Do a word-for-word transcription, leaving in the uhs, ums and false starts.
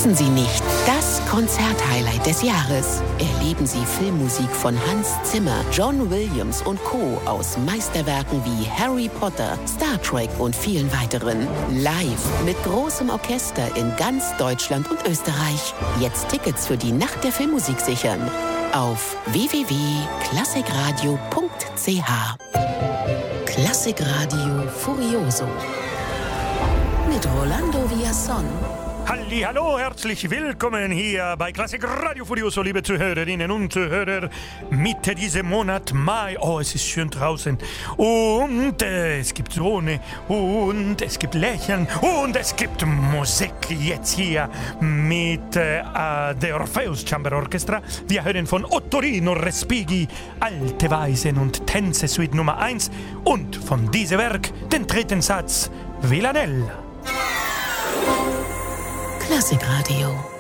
Verpassen Sie nicht das Konzerthighlight des Jahres. Erleben Sie Filmmusik von Hans Zimmer, John Williams und Co. aus Meisterwerken wie Harry Potter, Star Trek und vielen weiteren. Live mit großem Orchester in ganz Deutschland und Österreich. Jetzt Tickets für die Nacht der Filmmusik sichern. Auf w w w punkt klassikradio punkt c h. Klassikradio Furioso mit Rolando Villazón. Hallihallo, herzlich willkommen hier bei Klassik Radio Furioso, liebe Zuhörerinnen und Zuhörer. Mitte diesem Monat Mai, oh, es ist schön draußen und äh, es gibt Sonne und es gibt Lächeln und es gibt Musik jetzt hier mit äh, der Orpheus Chamber Orchestra. Wir hören von Ottorino Respighi Alte Weisen und Tänze Suite Nummer eins und von diesem Werk den dritten Satz Villanelle. Klassikradio.